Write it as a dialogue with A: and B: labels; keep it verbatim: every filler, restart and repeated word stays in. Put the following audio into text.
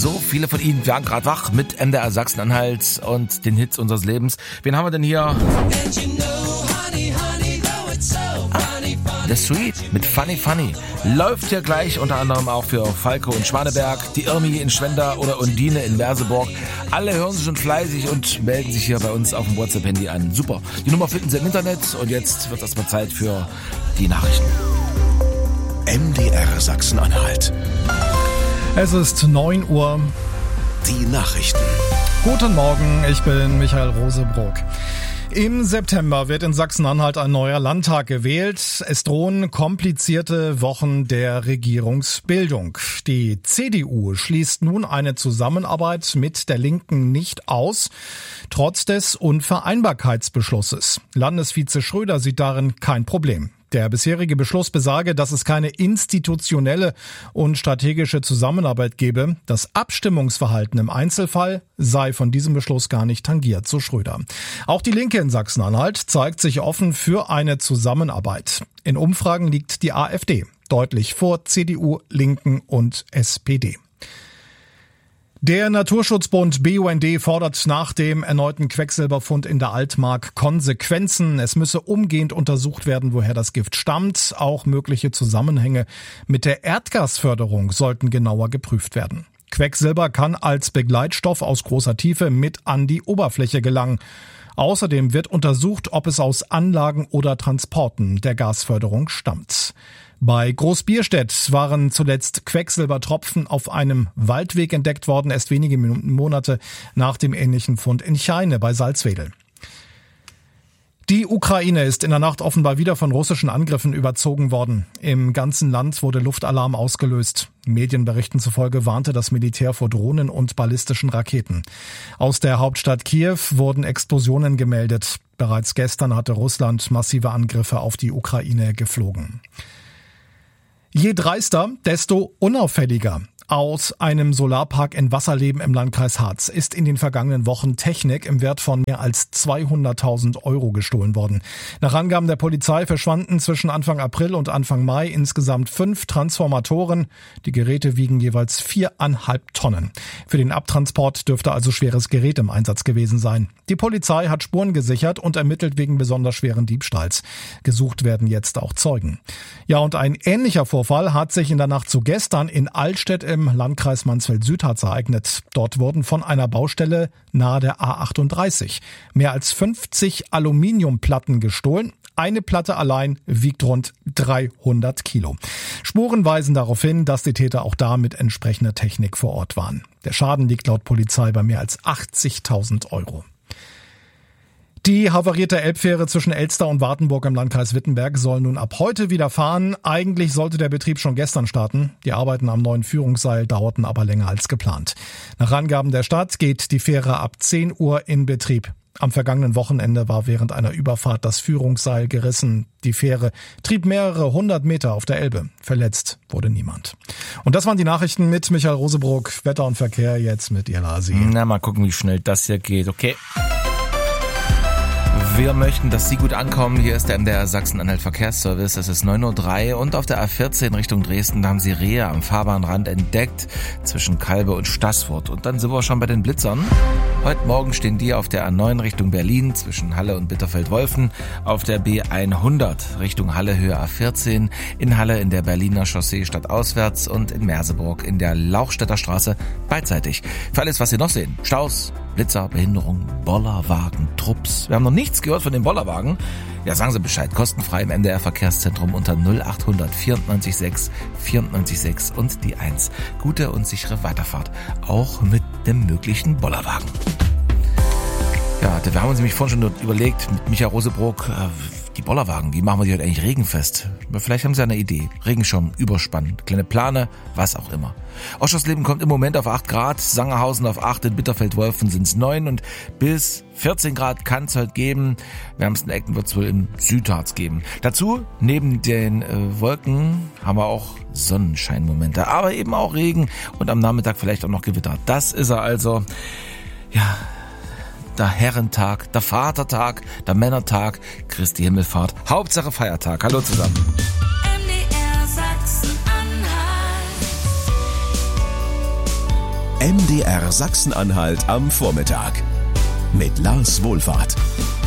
A: So viele von Ihnen waren gerade wach mit M D R Sachsen-Anhalt und den Hits unseres Lebens. Wen haben wir denn hier? The Sweet mit Funny Funny. Läuft hier gleich unter anderem auch für Falco in Schwaneberg, die Irmi in Schwender oder Undine in Merseburg. Alle hören sich schon fleißig und melden sich hier bei uns auf dem WhatsApp-Handy an. Super. Die Nummer finden Sie im Internet und jetzt wird erstmal Zeit für die Nachrichten.
B: M D R Sachsen-Anhalt.
C: Es ist neun Uhr.
B: Die Nachrichten.
C: Guten Morgen, ich bin Michael Rosebrock. Im September wird in Sachsen-Anhalt ein neuer Landtag gewählt. Es drohen komplizierte Wochen der Regierungsbildung. Die C D U schließt nun eine Zusammenarbeit mit der Linken nicht aus, trotz des Unvereinbarkeitsbeschlusses. Landesvize Schröder sieht darin kein Problem. Der bisherige Beschluss besage, dass es keine institutionelle und strategische Zusammenarbeit gebe. Das Abstimmungsverhalten im Einzelfall sei von diesem Beschluss gar nicht tangiert, so Schröder. Auch die Linke in Sachsen-Anhalt zeigt sich offen für eine Zusammenarbeit. In Umfragen liegt die AfD deutlich vor C D U, Linken und S P D. Der Naturschutzbund B U N D fordert nach dem erneuten Quecksilberfund in der Altmark Konsequenzen. Es müsse umgehend untersucht werden, woher das Gift stammt. Auch mögliche Zusammenhänge mit der Erdgasförderung sollten genauer geprüft werden. Quecksilber kann als Begleitstoff aus großer Tiefe mit an die Oberfläche gelangen. Außerdem wird untersucht, ob es aus Anlagen oder Transporten der Gasförderung stammt. Bei Großbierstedt waren zuletzt Quecksilbertropfen auf einem Waldweg entdeckt worden, erst wenige Monate nach dem ähnlichen Fund in Cheine bei Salzwedel. Die Ukraine ist in der Nacht offenbar wieder von russischen Angriffen überzogen worden. Im ganzen Land wurde Luftalarm ausgelöst. Medienberichten zufolge warnte das Militär vor Drohnen und ballistischen Raketen. Aus der Hauptstadt Kiew wurden Explosionen gemeldet. Bereits gestern hatte Russland massive Angriffe auf die Ukraine geflogen. Je dreister, desto unauffälliger. Aus einem Solarpark in Wasserleben im Landkreis Harz ist in den vergangenen Wochen Technik im Wert von mehr als zweihunderttausend Euro gestohlen worden. Nach Angaben der Polizei verschwanden zwischen Anfang April und Anfang Mai insgesamt fünf Transformatoren. Die Geräte wiegen jeweils viereinhalb Tonnen. Für den Abtransport dürfte also schweres Gerät im Einsatz gewesen sein. Die Polizei hat Spuren gesichert und ermittelt wegen besonders schweren Diebstahls. Gesucht werden jetzt auch Zeugen. Ja, und ein ähnlicher Vorfall hat sich in der Nacht zu gestern in Altstedt im Landkreis Mansfeld-Südharz ereignet. Dort wurden von einer Baustelle nahe der A achtunddreißig mehr als fünfzig Aluminiumplatten gestohlen. Eine Platte allein wiegt rund dreihundert Kilo. Spuren weisen darauf hin, dass die Täter auch da mit entsprechender Technik vor Ort waren. Der Schaden liegt laut Polizei bei mehr als achtzigtausend Euro. Die havarierte Elbfähre zwischen Elster und Wartenburg im Landkreis Wittenberg soll nun ab heute wieder fahren. Eigentlich sollte der Betrieb schon gestern starten. Die Arbeiten am neuen Führungsseil dauerten aber länger als geplant. Nach Angaben der Stadt geht die Fähre ab zehn Uhr in Betrieb. Am vergangenen Wochenende war während einer Überfahrt das Führungsseil gerissen. Die Fähre trieb mehrere hundert Meter auf der Elbe. Verletzt wurde niemand. Und das waren die Nachrichten mit Michael Rosebrock. Wetter und Verkehr jetzt mit Jelasi.
A: Na, mal gucken, wie schnell das hier geht. Okay. Wir möchten, dass Sie gut ankommen. Hier ist der M D R Sachsen-Anhalt Verkehrsservice. Es ist neun Uhr drei und auf der A vierzehn Richtung Dresden haben Sie Rehe am Fahrbahnrand entdeckt zwischen Kalbe und Staßfurt. Und dann sind wir schon bei den Blitzern. Heute Morgen stehen die auf der A neun Richtung Berlin zwischen Halle und Bitterfeld-Wolfen, auf der B hundert Richtung Halle Höhe A vierzehn, in Halle in der Berliner Chaussee stadtauswärts und in Merseburg in der Lauchstädter Straße beidseitig. Für alles, was Sie noch sehen: Staus, Blitzer, Behinderung, Bollerwagen, Trupps. Wir haben noch nichts gehört von den Bollerwagen. Ja, sagen Sie Bescheid. Kostenfrei im M D R Verkehrszentrum unter null acht hundert vierundneunzig sechs vierundneunzig sechs und die eins. Gute und sichere Weiterfahrt. Auch mit dem möglichen Bollerwagen. Ja, wir haben uns nämlich vorhin schon überlegt, mit Michael Rosebrock, die Bollerwagen, wie machen wir die heute eigentlich regenfest? Vielleicht haben Sie eine Idee. Regenschirm, Überspann, kleine Plane, was auch immer. Oschersleben kommt im Moment auf acht Grad, Sangerhausen auf acht, in Bitterfeld-Wolfen sind es neun und bis vierzehn Grad kann es heute geben. Wärmsten Ecken wird es wohl im Südharz geben. Dazu, neben den äh, Wolken, haben wir auch Sonnenscheinmomente, aber eben auch Regen und am Nachmittag vielleicht auch noch Gewitter. Das ist er also. Ja, der Herrentag, der Vatertag, der Männertag, Christi Himmelfahrt. Hauptsache Feiertag. Hallo zusammen.
B: M D R Sachsen-Anhalt am Vormittag mit Lars Wohlfahrt.